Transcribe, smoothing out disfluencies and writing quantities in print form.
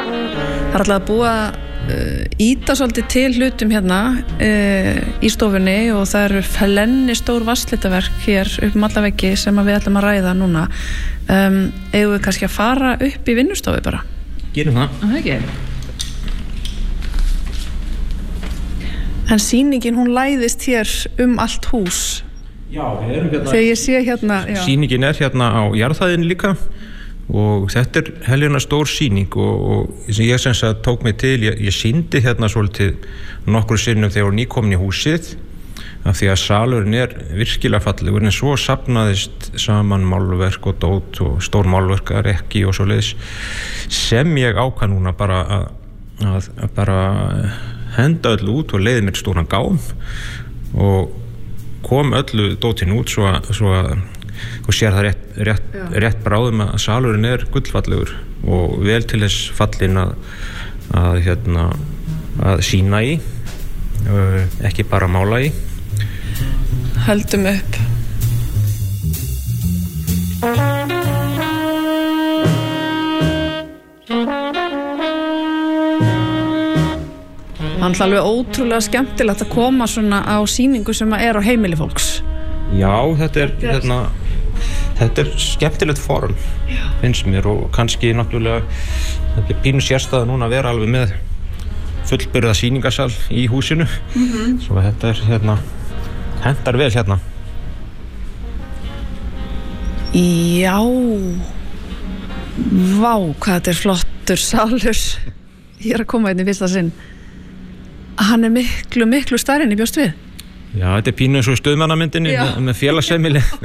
Það alltaf að búa íta svolítið til hlutum hérna í stofunni og það eru flenni stór vatnslitaverk hér upp alla veggi sem við ætlum að ræða núna. Eigum við kannski að fara upp í vinnustofu bara? Gerum það. Okay. En sýningin hún læðist hér allt hús. Já, við erum hérna. Þegar ég sé hérna, já. Sýningin hérna á jarðhæðinni líka. Og þetta helgjörna stór sýning og sem ég sem sagt tók mig til, ég sýndi hérna svolítið nokkru sinnum þegar ég var nýkomin í húsið af því að salurinn virkilega fallegur en svo safnaðist saman málverk og dót og stór málverkar ekki og svoleiðis sem ég ákvað núna bara að bara henda öllu út og leiði mér stóran gám og kom öllu dótin út svo að og sér það rétt bráðum að salurinn gullfallegur og vel til þess fallin að sýna í ekki bara mála í. Höldum upp. Það er alveg ótrúlega skemmtilegt að koma svona á sýningu sem á heimili fólks. Já, þetta er skemmtilegt form, finnst mér og kannski náttúrulega þetta er pínu sérstæða núna að vera alveg með fullburða sýningasal í húsinu svo þetta hentar vel hérna. Já, vá, hvað þetta er flottur salur. Ég að koma hérna í fyrsta sinn. Hann miklu stærri en ég bjóst við. Já, þetta er pínu eins og í Stöðmannamyndinni með félagsheimili.